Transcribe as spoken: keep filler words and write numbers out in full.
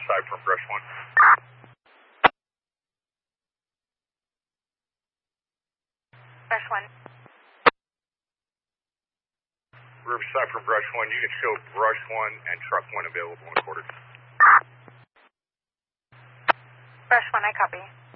Riverside from Brush one. Brush one. Riverside from Brush one, you can show Brush one and Truck one available in quarters. Brush one, I copy.